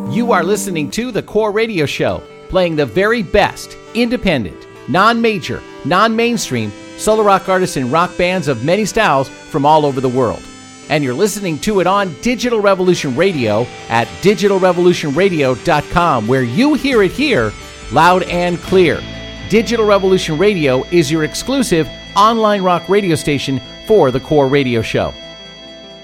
You are listening to The Core Radio Show, playing the very best, independent, non-major, non-mainstream, solo rock artists and rock bands of many styles from all over the world. And you're listening to it on Digital Revolution Radio at digitalrevolutionradio.com, where you hear it here, loud and clear. Digital Revolution Radio is your exclusive online rock radio station for The Core Radio Show.